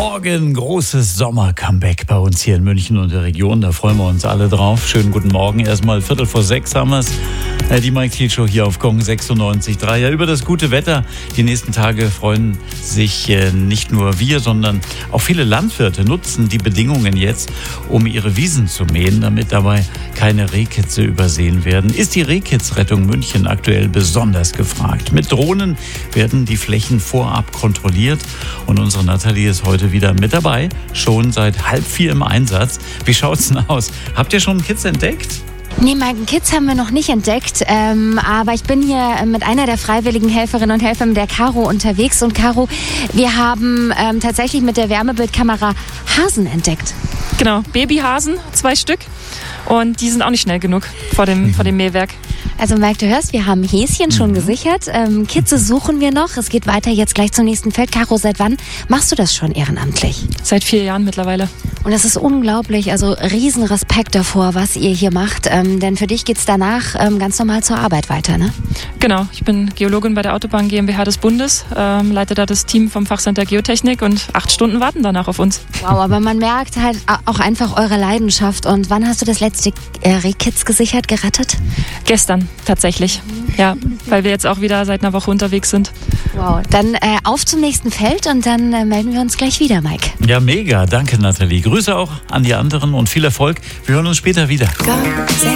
Morgen, großes Sommer-Comeback bei uns hier in München und der Region. Da freuen wir uns alle drauf. Schönen guten Morgen. Erstmal 5:45 haben wir es. Die Mike Thiel Show hier auf Gong 96.3. Ja, über das gute Wetter. Die nächsten Tage freuen sich nicht nur wir, sondern auch viele Landwirte nutzen die Bedingungen jetzt, um ihre Wiesen zu mähen, damit dabei keine Rehkitze übersehen werden. Ist die Rehkitzrettung München aktuell besonders gefragt. Mit Drohnen werden die Flächen vorab kontrolliert und unsere Nathalie ist heute wieder mit dabei, schon seit 3:30 im Einsatz. Wie schaut's denn aus? Habt ihr schon einen Kitz entdeckt? Nee, Mike, Kids haben wir noch nicht entdeckt, aber ich bin hier mit einer der freiwilligen Helferinnen und Helfer, der Caro, unterwegs. Und Caro, wir haben tatsächlich mit der Wärmebildkamera Hasen entdeckt. Genau, Babyhasen, 2 Stück. Und die sind auch nicht schnell genug vor dem Mähwerk. Also Mike, du hörst, wir haben Häschen schon gesichert. Kitze suchen wir noch. Es geht weiter jetzt gleich zum nächsten Feld. Caro, seit wann machst du das schon ehrenamtlich? Seit 4 Jahren mittlerweile. Und das ist unglaublich. Also riesen Respekt davor, was ihr hier macht. Denn für dich geht's danach ganz normal zur Arbeit weiter, ne? Genau, ich bin Geologin bei der Autobahn GmbH des Bundes, leite da das Team vom Fachcenter Geotechnik und 8 Stunden warten danach auf uns. Wow, aber man merkt halt auch einfach eure Leidenschaft. Und wann hast du das letzte Rehkitz gesichert, gerettet? Gestern tatsächlich, ja, weil wir jetzt auch wieder seit einer Woche unterwegs sind. Wow, dann auf zum nächsten Feld und dann melden wir uns gleich wieder, Mike. Ja, mega. Danke, Nathalie. Grüße auch an die anderen und viel Erfolg. Wir hören uns später wieder. Gong